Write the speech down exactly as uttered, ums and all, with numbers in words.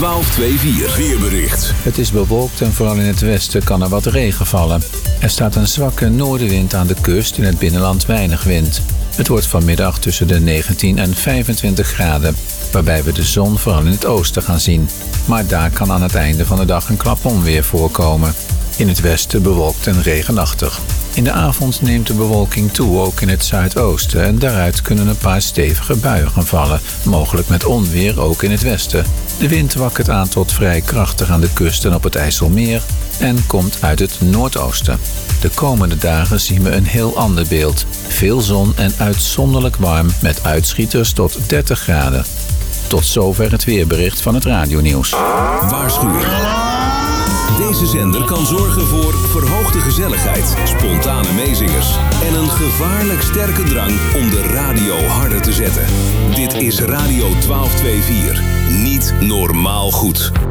twaalf vierentwintig weerbericht. Het is bewolkt en vooral in het westen kan er wat regen vallen. Er staat een zwakke noordenwind aan de kust, in het binnenland weinig wind. Het wordt vanmiddag tussen de negentien en vijfentwintig graden, waarbij we de zon vooral in het oosten gaan zien. Maar daar kan aan het einde van de dag een klap onweer voorkomen. In het westen bewolkt en regenachtig. In de avond neemt de bewolking toe, ook in het zuidoosten, en daaruit kunnen een paar stevige buien gaan vallen, mogelijk met onweer ook in het westen. De wind wakkert aan tot vrij krachtig aan de kust en op het IJsselmeer en komt uit het noordoosten. De komende dagen zien we een heel ander beeld. Veel zon en uitzonderlijk warm met uitschieters tot dertig graden. Tot zover het weerbericht van het radionieuws. Waarschuwing. Deze zender kan zorgen voor verhoogde gezelligheid, spontane meezingers en een gevaarlijk sterke drang om de radio harder te zetten. Dit is Radio twaalf vierentwintig. Niet normaal goed.